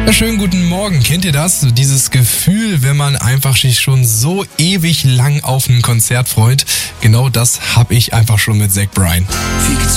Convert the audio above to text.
Ja, schönen guten Morgen. Kennt ihr das? Dieses Gefühl, wenn man einfach sich schon so ewig lang auf ein Konzert freut. Genau das habe ich einfach schon mit Zach Bryan.